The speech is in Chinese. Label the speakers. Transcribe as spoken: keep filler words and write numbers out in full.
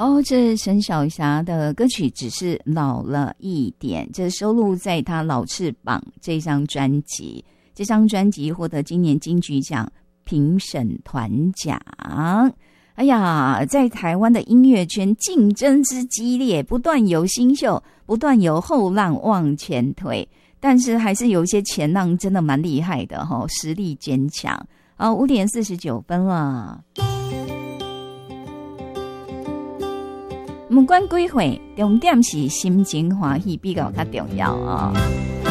Speaker 1: 哦，这是沈小霞的歌曲，只是老了一点，这收录在她《老翅膀》这张专辑。这张专辑获得今年金曲奖评审团奖。哎呀，在台湾的音乐圈竞争之激烈，不断有新秀，不断有后浪往前推，但是还是有一些前浪真的蛮厉害的齁，实力坚强。好，五点四十九分了。不管几岁，重点是心情欢喜比较较重要啊。